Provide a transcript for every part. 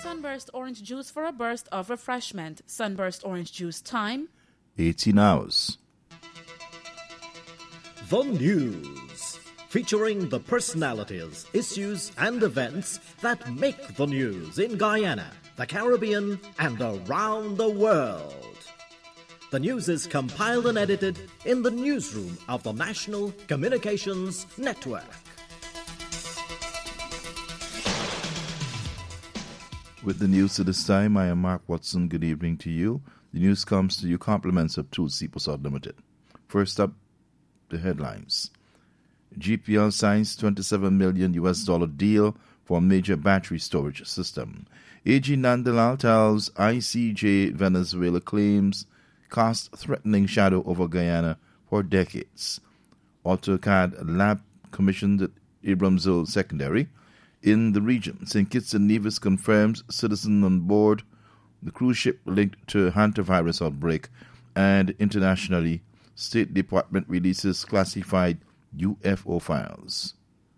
Sunburst orange juice for a burst of refreshment. Sunburst orange juice time 18 hours. The News, featuring the personalities, issues and events that make the news in Guyana, the Caribbean and around the world. The news is compiled and edited in the newsroom of the National Communications Network. With the news at this time, I am Mark Watson. Good evening to you. The news comes to you compliments of Tulsi Prasad Limited. First up, the headlines. GPL signs $27 million deal for a major battery storage system. AG Nandalal tells ICJ Venezuela claims cast threatening shadow over Guyana for decades. AutoCAD lab commissioned at Ibramzil Secondary in the region. St. Kitts and Nevis confirms citizen on board the cruise ship linked to hantavirus outbreak, and internationally, State Department releases classified UFO files.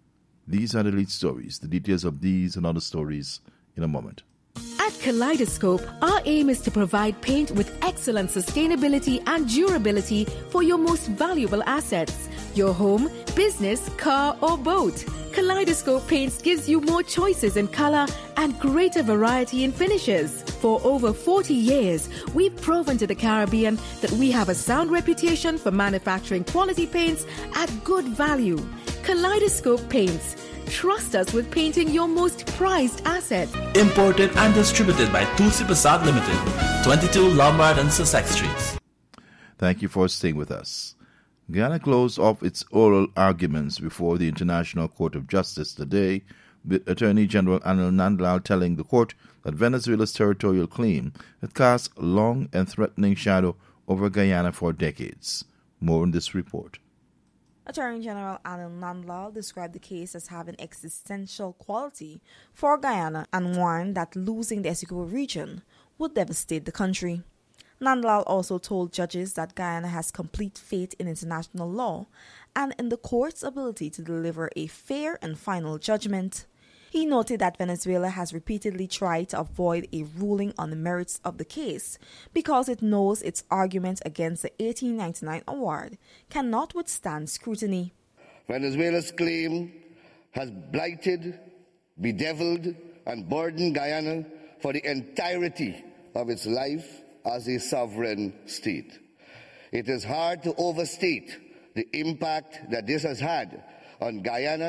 These are the lead stories. The details of these and other stories in a moment. At Kaleidoscope, our aim is to provide paint with excellent sustainability and durability for your most valuable assets, your home, business, car or boat. Kaleidoscope Paints gives you more choices in color and greater variety in finishes. For over 40 years, we've proven to the Caribbean that we have a sound reputation for manufacturing quality paints at good value. Kaleidoscope Paints. Trust us with painting your most prized asset. Imported and distributed by Tulsi Prasad Limited, 22 Lombard and Sussex Streets. Thank you for staying with us. Guyana closed off its oral arguments before the International Court of Justice today, with Attorney General Anil Nandlal telling the court that Venezuela's territorial claim had cast a long and threatening shadow over Guyana for decades. More in this report. Attorney General Anil Nandlal described the case as having existential quality for Guyana and warned that losing the Essequibo region would devastate the country. Nandlal also told judges that Guyana has complete faith in international law and in the court's ability to deliver a fair and final judgment. He noted that Venezuela has repeatedly tried to avoid a ruling on the merits of the case because it knows its argument against the 1899 award cannot withstand scrutiny. Venezuela's claim has blighted, bedeviled, and burdened Guyana for the entirety of its life as a sovereign state. It is hard to overstate the impact that this has had on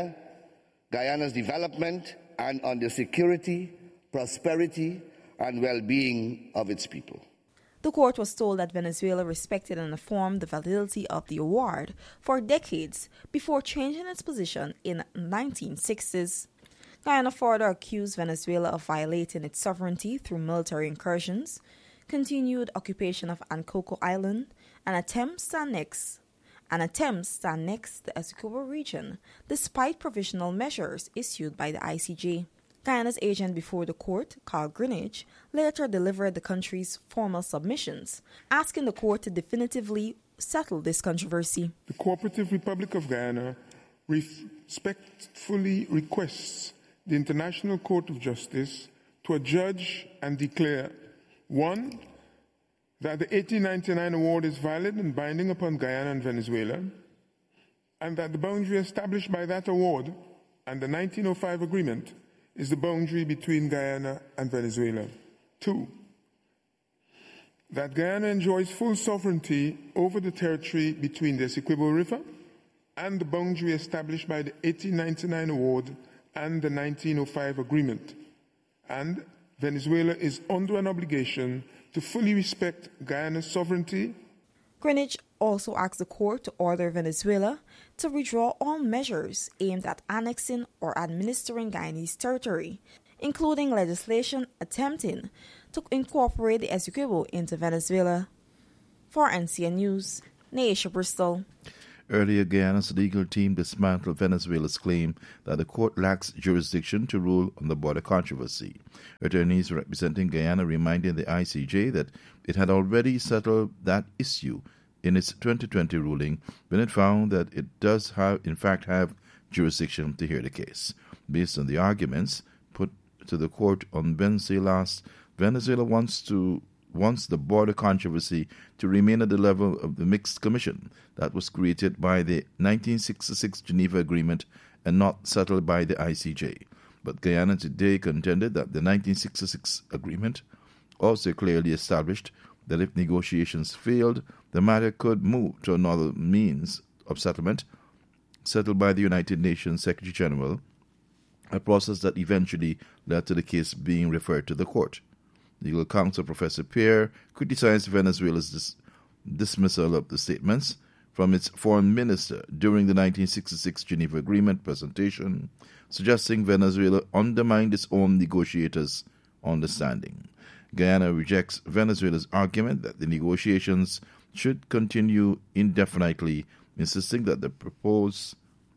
Guyana's development, and on the security, prosperity, and well-being of its people. The court was told that Venezuela respected and affirmed the validity of the award for decades before changing its position in the 1960s. Guyana further accused Venezuela of violating its sovereignty through military incursions, continued occupation of Ancocco Island, and attempts to annex the Essequibo region, despite provisional measures issued by the ICJ. Guyana's agent before the court, Carl Greenidge, later delivered the country's formal submissions, asking the court to definitively settle this controversy. The Cooperative Republic of Guyana respectfully requests the International Court of Justice to adjudge and declare 1. That the 1899 award is valid and binding upon Guyana and Venezuela, and that the boundary established by that award and the 1905 agreement is the boundary between Guyana and Venezuela. 2. That Guyana enjoys full sovereignty over the territory between the Essequibo River and the boundary established by the 1899 award and the 1905 agreement, and Venezuela is under an obligation to fully respect Guyana's sovereignty. Greenidge also asked the court to order Venezuela to withdraw all measures aimed at annexing or administering Guyanese territory, including legislation attempting to incorporate the Essequibo into Venezuela. For NCN News, Naisha Bristol. Earlier, Guyana's legal team dismantled Venezuela's claim that the court lacks jurisdiction to rule on the border controversy. Attorneys representing Guyana reminded the ICJ that it had already settled that issue in its 2020 ruling when it found that it does have jurisdiction to hear the case. Based on the arguments put to the court on Wednesday last, Venezuela wants the border controversy to remain at the level of the mixed commission that was created by the 1966 Geneva Agreement and not settled by the ICJ. But Guyana today contended that the 1966 agreement also clearly established that if negotiations failed, the matter could move to another means of settlement, settled by the United Nations Secretary General, a process that eventually led to the case being referred to the court. Legal counsel Professor Pierre criticized Venezuela's dismissal of the statements from its foreign minister during the 1966 Geneva Agreement presentation, suggesting Venezuela undermined its own negotiators' understanding. Guyana rejects Venezuela's argument that the negotiations should continue indefinitely, insisting that the purpose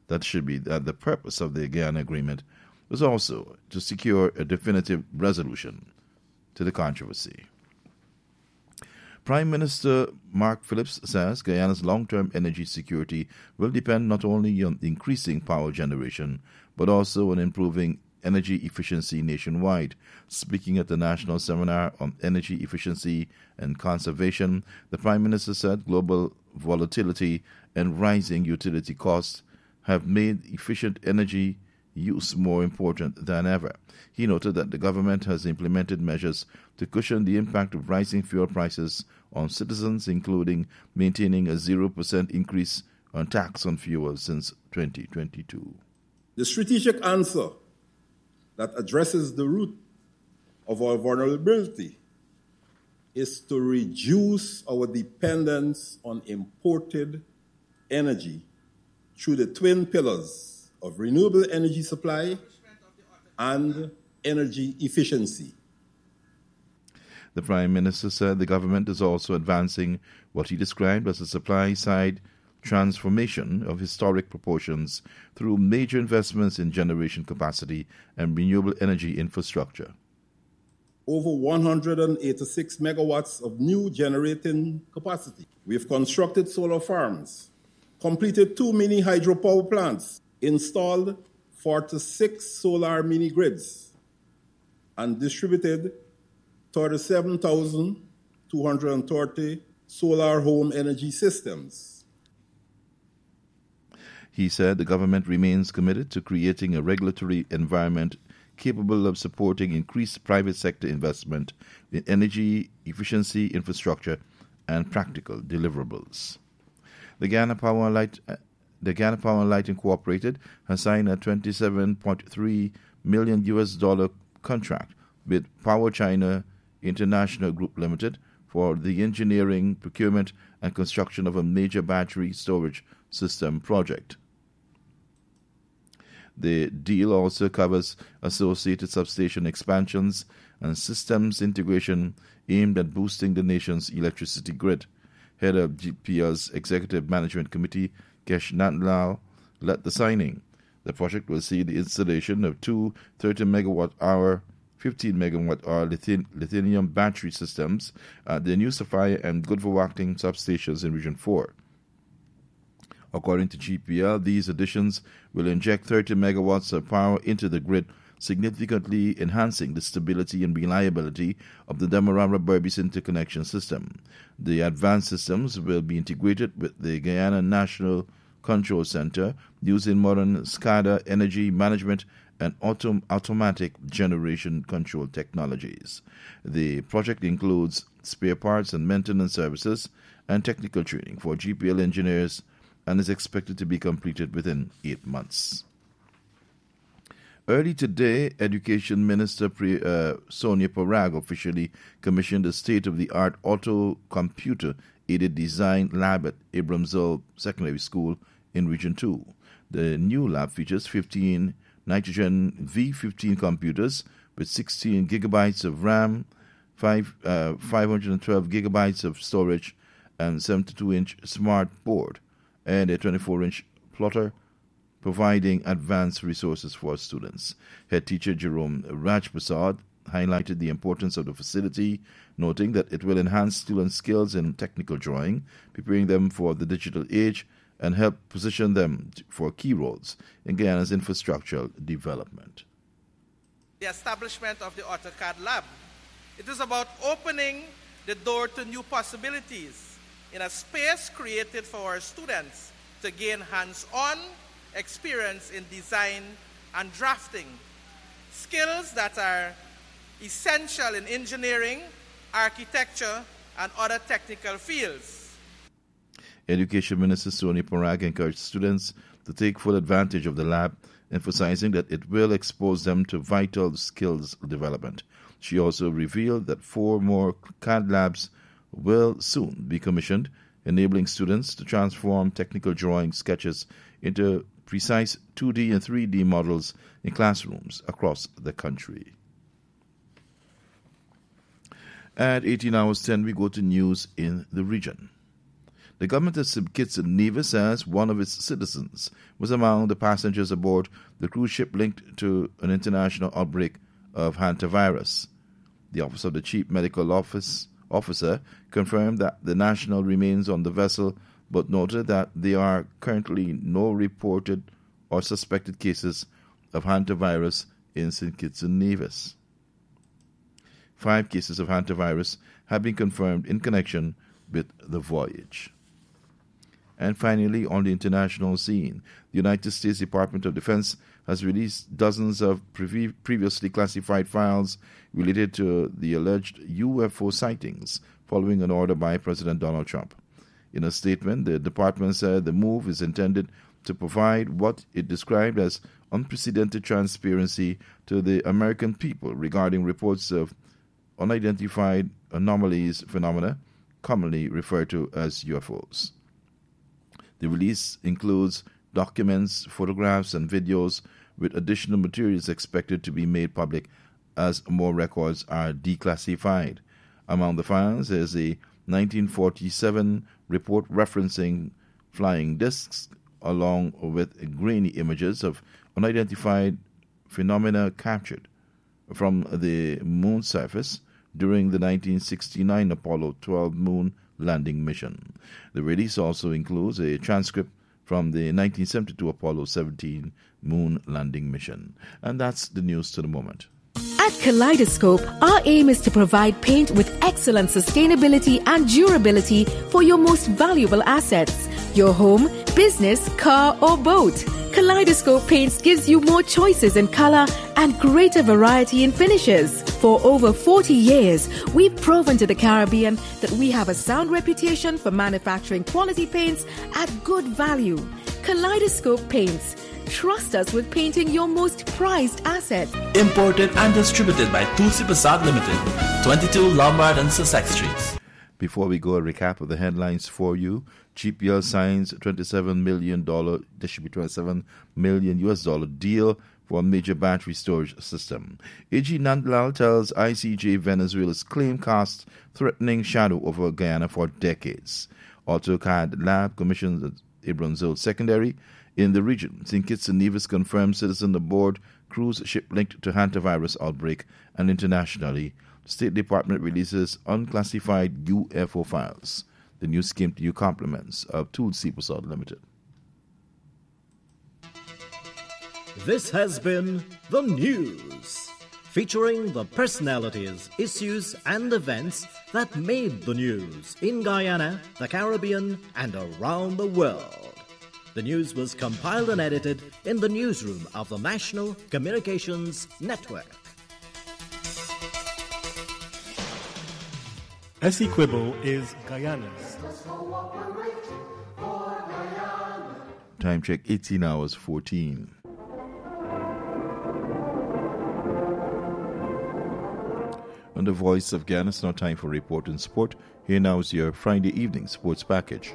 of the Guyana Agreement was also to secure a definitive resolution to the controversy. Prime Minister Mark Phillips says Guyana's long-term energy security will depend not only on increasing power generation, but also on improving energy efficiency nationwide. Speaking at the National Seminar on Energy Efficiency and Conservation, the Prime Minister said global volatility and rising utility costs have made efficient energy use more important than ever. He noted that the government has implemented measures to cushion the impact of rising fuel prices on citizens, including maintaining a 0% increase on tax on fuel since 2022. The strategic answer that addresses the root of our vulnerability is to reduce our dependence on imported energy through the twin pillars of renewable energy supply and energy efficiency. The Prime Minister said the government is also advancing what he described as a supply-side transformation of historic proportions through major investments in generation capacity and renewable energy infrastructure. Over 186 megawatts of new generating capacity. We've constructed solar farms, completed 2 mini hydropower plants, installed 46 solar mini grids, and distributed 37,230 solar home energy systems. He said the government remains committed to creating a regulatory environment capable of supporting increased private sector investment in energy efficiency infrastructure and practical deliverables. The Guyana Power and Light Incorporated has signed a $27.3 million contract with Power China International Group Limited for the engineering, procurement, and construction of a major battery storage system project. The deal also covers associated substation expansions and systems integration aimed at boosting the nation's electricity grid. Head of GPL's Executive Management Committee, Kesh Natlal, led the signing. The project will see the installation of two 30-megawatt-hour, 15-megawatt-hour lithium battery systems at the New Sophia and Goodvawacting substations in Region 4. According to GPL, these additions will inject 30 megawatts of power into the grid, significantly enhancing the stability and reliability of the Demerara-Berbice interconnection system. The advanced systems will be integrated with the Guyana National Control Center using modern SCADA energy management and automatic generation control technologies. The project includes spare parts and maintenance services and technical training for GPL engineers and is expected to be completed within 8 months. Early today, Education Minister Sonia Parag officially commissioned a state-of-the-art auto-computer-aided design lab at Abramsville Secondary School in Region 2. The new lab features 15 Nitrogen V15 computers with 16 gigabytes of RAM, 512 gigabytes of storage, and 72-inch smart board, and a 24-inch plotter, providing advanced resources for students. Head teacher Jerome Rajprasad highlighted the importance of the facility, noting that it will enhance students' skills in technical drawing, preparing them for the digital age, and help position them for key roles in Guyana's infrastructural development. The establishment of the AutoCAD lab. It is about opening the door to new possibilities in a space created for our students to gain hands-on experience in design and drafting, skills that are essential in engineering, architecture, and other technical fields. Education Minister Sony Parag encouraged students to take full advantage of the lab, emphasizing that it will expose them to vital skills development. She also revealed that 4 more CAD labs will soon be commissioned, enabling students to transform technical drawing sketches into precise 2D and 3D models in classrooms across the country. At 18 hours 10, we go to news in the region. The government of St. Kitts and Nevis says one of its citizens was among the passengers aboard the cruise ship linked to an international outbreak of hantavirus. The Office of the Chief Medical Officer confirmed that the national remains on the vessel, but noted that there are currently no reported or suspected cases of hantavirus in St. Kitts and Nevis. 5 cases of hantavirus have been confirmed in connection with the voyage. And finally, on the international scene, the United States Department of Defense has released dozens of previously classified files related to the alleged UFO sightings following an order by President Donald Trump. In a statement, the department said the move is intended to provide what it described as unprecedented transparency to the American people regarding reports of unidentified anomalies phenomena, commonly referred to as UFOs. The release includes documents, photographs, and videos, with additional materials expected to be made public as more records are declassified. Among the files is a 1947 report referencing flying discs, along with grainy images of unidentified phenomena captured from the moon surface during the 1969 Apollo 12 moon landing mission. The release also includes a transcript from the 1972 Apollo 17 moon landing mission. And that's the news to the moment. At Kaleidoscope, our aim is to provide paint with excellent sustainability and durability for your most valuable assets, your home, business, car, or boat. Kaleidoscope Paints gives you more choices in color and greater variety in finishes. For over 40 years, we've proven to the Caribbean that we have a sound reputation for manufacturing quality paints at good value. Kaleidoscope Paints. Trust us with painting your most prized asset. Imported and distributed by Tulsi Prasad Limited, 22 Lombard and Sussex Streets. Before we go, a recap of the headlines for you. GPL signs $27 million, there should be $27 million US dollar deal for a major battery storage system. AG Nandlal tells ICJ Venezuela's claim casts threatening shadow over Guyana for decades. AutoCAD lab commissions at Ibranzil Secondary in the region. St. Kitts and Nevis confirmed citizen aboard cruise ship linked to hantavirus outbreak, and internationally, State Department releases unclassified UFO files. The news came to you compliments of Tulsi Prasad Limited. This has been The News, featuring the personalities, issues, and events that made the news in Guyana, the Caribbean, and around the world. The news was compiled and edited in the newsroom of the National Communications Network. Essequibo is Guyana's. Time check, 18 hours 14. On the Voice of Guyana, it's now time for Report and Sport. Here now is your Friday evening sports package.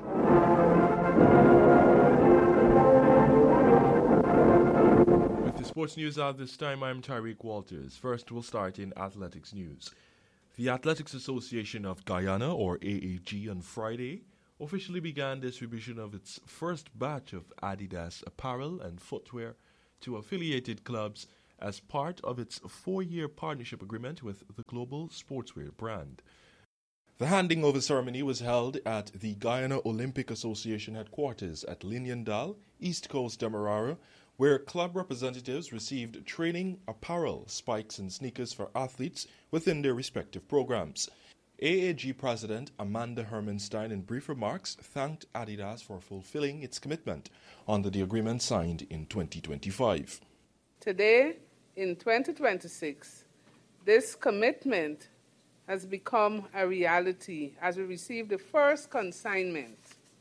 With the sports news at this time, I'm Tyreek Walters. First, we'll start in athletics news. The Athletics Association of Guyana, or AAG, on Friday officially began distribution of its first batch of Adidas apparel and footwear to affiliated clubs as part of its 4-year partnership agreement with the global sportswear brand. The handing over ceremony was held at the Guyana Olympic Association headquarters at Linyandal, East Coast Demerara, where club representatives received training, apparel, spikes and sneakers for athletes within their respective programs. AAG President Amanda Hermanstein, in brief remarks, thanked Adidas for fulfilling its commitment under the agreement signed in 2025. Today, in 2026, this commitment has become a reality as we receive the first consignment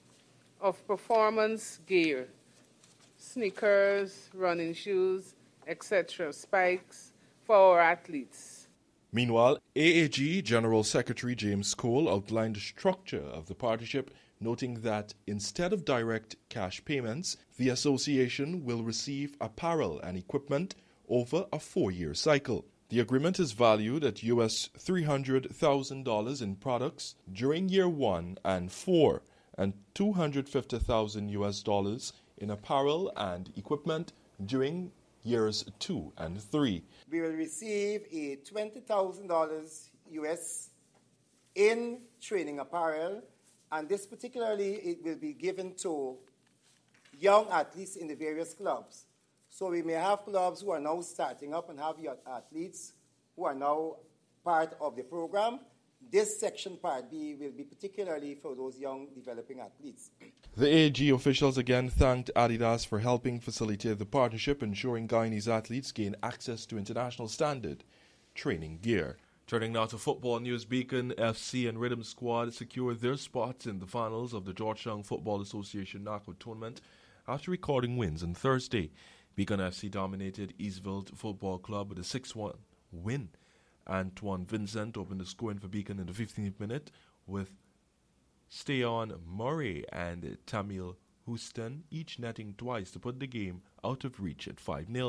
of performance gear, sneakers, running shoes, etc., spikes for our athletes. Meanwhile, AAG General Secretary James Cole outlined the structure of the partnership, noting that instead of direct cash payments, the association will receive apparel and equipment over a 4-year cycle. The agreement is valued at US $300,000 in products during year 1 and 4, and $250,000 US in apparel and equipment during years 2 and 3. We will receive a $20,000 US in training apparel, and this particularly it will be given to young athletes in the various clubs. So we may have clubs who are now starting up and have young athletes who are now part of the program. This section, Part B, will be particularly for those young developing athletes. The AAG officials again thanked Adidas for helping facilitate the partnership, ensuring Guyanese athletes gain access to international standard training gear. Turning now to football news, Beacon FC and Rhythm Squad secured their spots in the finals of the Georgetown Football Association knockout tournament after recording wins on Thursday. Beacon FC dominated Eastville Football Club with a 6-1 win. Antoine Vincent opened the scoring for Beacon in the 15th minute, with Steon Murray and Tamil Houston each netting twice to put the game out of reach at 5-0.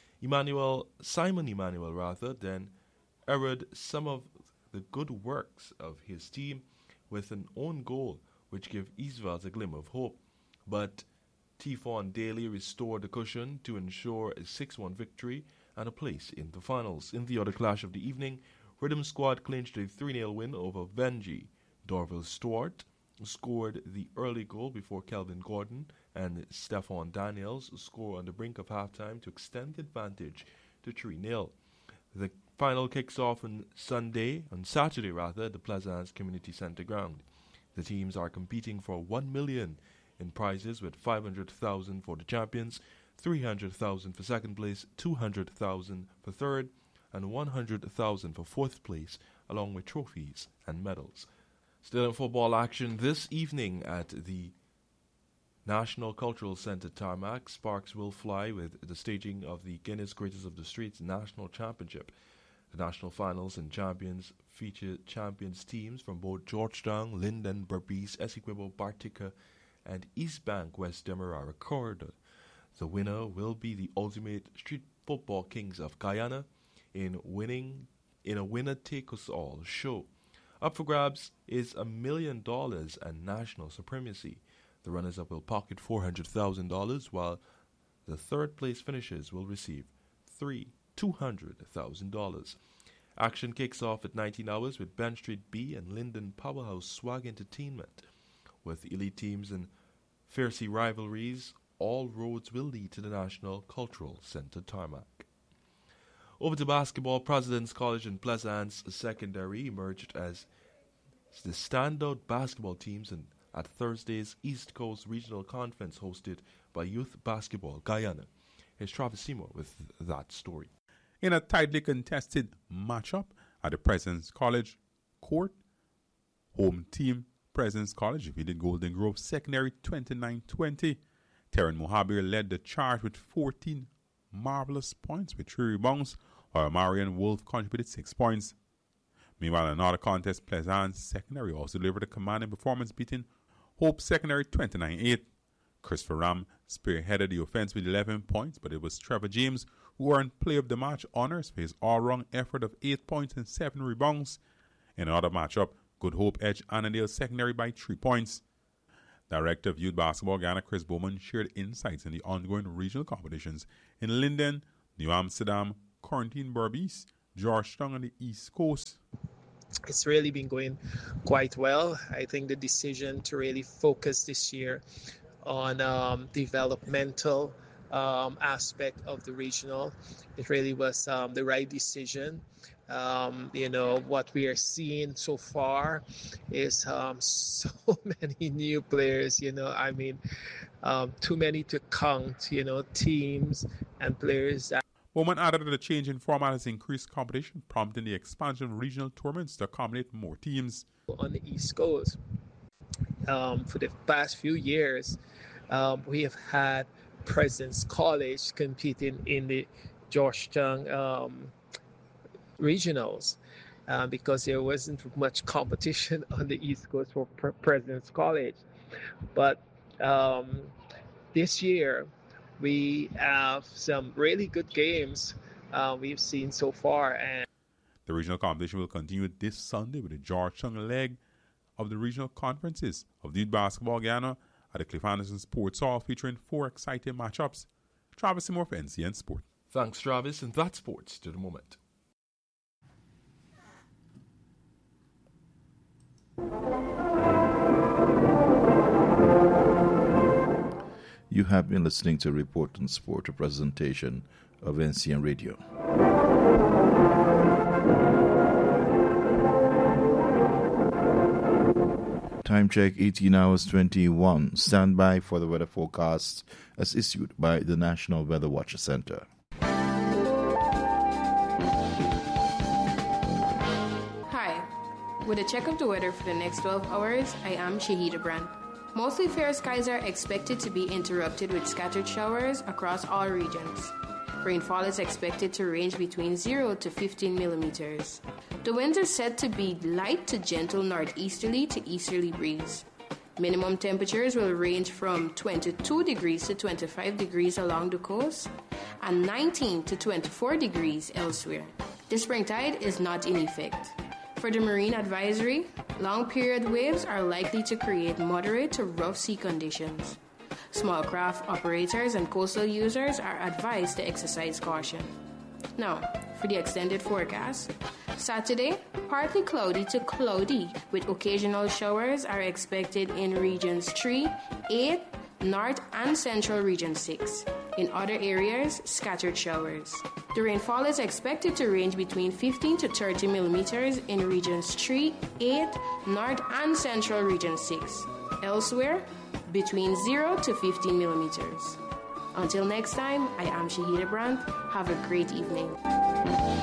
Simon Emmanuel then erred some of the good works of his team with an own goal, which gave Eastville a glimmer of hope. But Tifon Daly restored the cushion to ensure a 6-1 victory and a place in the finals. In the other clash of the evening, Rhythm Squad clinched a 3-0 win over Venji. Dorville Stewart scored the early goal before Kelvin Gordon and Stefan Daniels scored on the brink of halftime to extend the advantage to 3-0. The final kicks off on Saturday at the Pleasance Community Centre ground. The teams are competing for $1 million in prizes, with $500,000 for the champions, $300,000 for second place, $200,000 for third, and $100,000 for fourth place, along with trophies and medals. Still in football action this evening at the National Cultural Centre Tarmac, sparks will fly with the staging of the Guinness Greatest of the Streets National Championship. The national finals and champions feature champions teams from both Georgetown, Linden, Berbice, Essequibo, Bartica, and East Bank, West Demerara corridor. The winner will be the ultimate street football kings of Guyana in a winner-take-us-all show. Up for grabs is $1 million and national supremacy. The runners-up will pocket $400,000, while the third-place finishers will receive $200,000. Action kicks off at 19 hours with Ben Street B and Linden Powerhouse Swag Entertainment. With elite teams and fierce rivalries, all roads will lead to the National Cultural Centre Tarmac. Over to basketball, President's College and Pleasance Secondary emerged as the standout basketball teams at Thursday's East Coast Regional Conference hosted by Youth Basketball Guyana. Here's Travis Seymour with that story. In a tightly contested matchup at the President's College court, home team President's College defeated Golden Grove Secondary 29-20. Terran Mohabir led the charge with 14 marvelous points with 3 rebounds, while Marion Wolf contributed 6 points. Meanwhile, in another contest, Pleasance Secondary also delivered a commanding performance, beating Hope Secondary 29-8. Christopher Ram spearheaded the offense with 11 points, but it was Trevor James who earned Player of the Match honors for his all-round effort of 8 points and 7 rebounds. In another matchup, Good Hope edged Annandale Secondary by 3 points. Director of Youth Basketball Guyana Chris Bowman shared insights in the ongoing regional competitions in Linden, New Amsterdam, Quarantine Berbice, Georgetown, and the East Coast. It's really been going quite well. I think the decision to really focus this year on developmental aspect of the regional. It really was the right decision. What we are seeing so far is so many new players, too many to count, teams and players. Bowman added that the change in format has increased competition, prompting the expansion of regional tournaments to accommodate more teams. On the East Coast, for the past few years, we have had President's College competing in the Georgetown regionals because there wasn't much competition on the East Coast for President's College. But this year, we have some really good games we've seen so far. And the regional competition will continue this Sunday with the Georgetown leg of the regional conferences of the Youth Basketball Guyana at the Cliff Anderson Sports Hall, featuring 4 exciting matchups. Travis Seymour for NCN Sport. Thanks, Travis, and that's sports to the moment. You have been listening to Report on Sport, a presentation of NCN Radio. Time check, 18 hours 21. Stand by for the weather forecast as issued by the National Weather Watcher Center. Hi. With a check of the weather for the next 12 hours, I am Shahida Brandt. Mostly fair skies are expected to be interrupted with scattered showers across all regions. Rainfall is expected to range between 0 to 15 millimeters. The winds are said to be light to gentle northeasterly to easterly breeze. Minimum temperatures will range from 22 degrees to 25 degrees along the coast and 19 to 24 degrees elsewhere. The spring tide is not in effect. For the marine advisory, long period waves are likely to create moderate to rough sea conditions. Small craft operators and coastal users are advised to exercise caution. Now, for the extended forecast, Saturday, partly cloudy to cloudy with occasional showers are expected in regions 3, 8, North and Central Region 6. In other areas, scattered showers. The rainfall is expected to range between 15 to 30 millimeters in regions 3, 8, North and Central Region 6. Elsewhere, between 0 to 15 millimeters. Until next time, I am Shahida Brandt. Have a great evening.